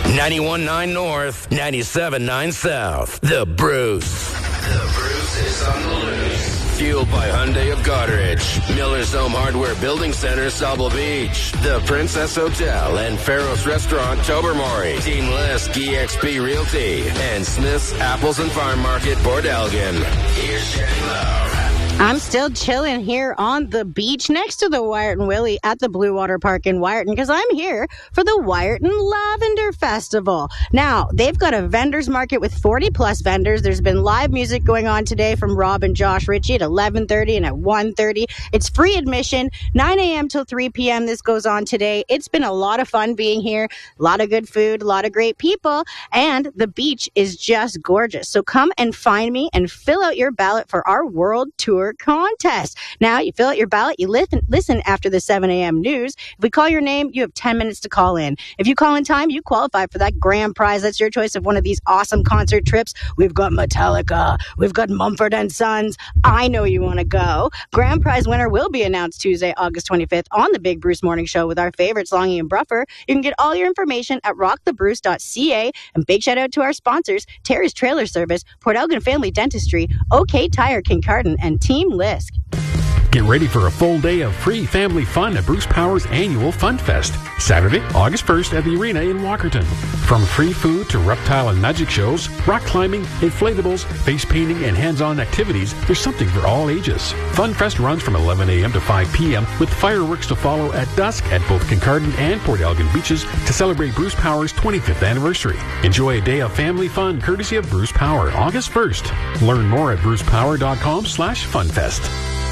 91.9 North, 97.9 South. The Bruce. The Bruce is on the loose. Fueled by Hyundai of Goderich, Miller's Home Hardware Building Center, Sauble Beach, the Princess Hotel and Pharaoh's Restaurant, Tobermory, Team Lisk, EXP Realty, and Smith's Apples and Farm Market, Port Elgin. Here's Jenny Love. I'm still chilling here on the beach next to the Wyerton Willie at the Blue Water Park in Wyerton because I'm here for the Wyerton Lavender Festival. Now, they've got a vendors market with 40-plus vendors. There's been live music going on today from Rob and Josh Ritchie at 11:30 and at 1:30. It's free admission, 9 a.m. till 3 p.m. This goes on today. It's been a lot of fun being here, a lot of good food, a lot of great people, and the beach is just gorgeous. So come and find me and fill out your ballot for our World Tour contest. Now, you fill out your ballot, you listen after the 7 a.m. news. If we call your name, you have 10 minutes to call in. If you call in time, you qualify for that grand prize. That's your choice of one of these awesome concert trips. We've got Metallica. We've got Mumford & Sons. I know you want to go. Grand prize winner will be announced Tuesday, August 25th on the Big Bruce Morning Show with our favorites, Longy and Bruffer. You can get all your information at rockthebruce.ca. And big shout out to our sponsors, Terry's Trailer Service, Port Elgin Family Dentistry, OK Tire Kincardine, and Team Lisk. Get ready for a full day of free family fun at Bruce Power's annual Fun Fest, Saturday, August 1st at the Arena in Walkerton. From free food to reptile and magic shows, rock climbing, inflatables, face painting, and hands-on activities, there's something for all ages. Fun Fest runs from 11 a.m. to 5 p.m. with fireworks to follow at dusk at both Kincardine and Port Elgin beaches to celebrate Bruce Power's 25th anniversary. Enjoy a day of family fun courtesy of Bruce Power, August 1st. Learn more at brucepower.com/funfest.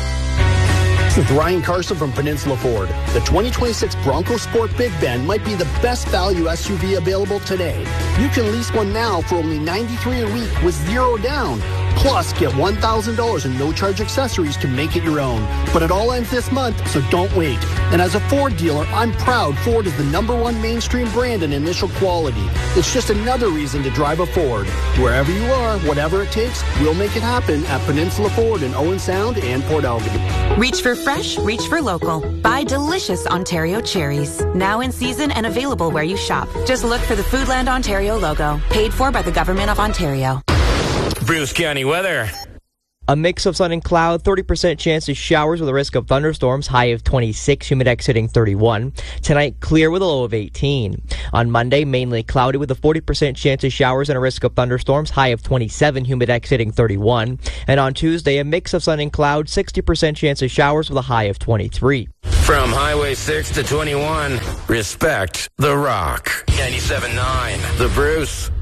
With Ryan Carson from Peninsula Ford. The 2026 Bronco Sport Big Bend might be the best value SUV available today. You can lease one now for only $93 a week with zero down. Plus, get $1,000 in no-charge accessories to make it your own. But it all ends this month, so don't wait. And as a Ford dealer, I'm proud Ford is the #1 mainstream brand in initial quality. It's just another reason to drive a Ford. Wherever you are, whatever it takes, we'll make it happen at Peninsula Ford in Owen Sound and Port Elgin. Reach for fresh, reach for local. Buy delicious Ontario cherries. Now in season and available where you shop. Just look for the Foodland Ontario logo. Paid for by the Government of Ontario. Bruce County weather. A mix of sun and cloud, 30% chance of showers with a risk of thunderstorms, high of 26, humidex hitting 31. Tonight, clear with a low of 18. On Monday, mainly cloudy with a 40% chance of showers and a risk of thunderstorms, high of 27, humidex hitting 31. And on Tuesday, a mix of sun and cloud, 60% chance of showers with a high of 23. From Highway 6 to 21, respect the rock. 97.9, The Bruce.